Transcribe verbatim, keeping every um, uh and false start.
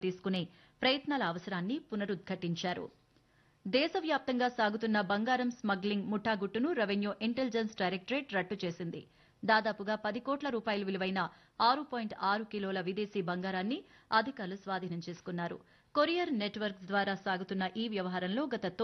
తీసుకునే ప్రయత్నాల అవసరాన్ని పునరుద్ఘాటించారు. దేశవ్యాప్తంగా సాగుతున్న బంగారం స్మగ్లింగ్ ముఠాగుట్టును రెవెన్యూ ఇంటెలిజెన్స్ డైరెక్టరేట్ రట్టు చేసింది. దాదాపుగా పది కోట్ల రూపాయలు విలువైన ఆరు పాయింట్ ఆరు కిలోల విదేశీ బంగారాన్ని అధికారులు స్వాధీనం చేసుకున్నారు. కొరియర్ నెట్వర్క్ ద్వారా సాగుతున్న ఈ వ్యవహారంలో గత